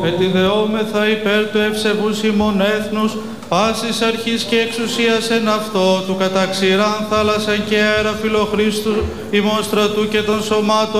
Ετιδεόμεθα υπέρ του ευσεβούς ημών έθνους, πάσης αρχής και εξουσίας εν αυτό, του κατά ξηράν θάλασσα και αέρα φιλοχρίστου, ημών στρατού και των σωμάτων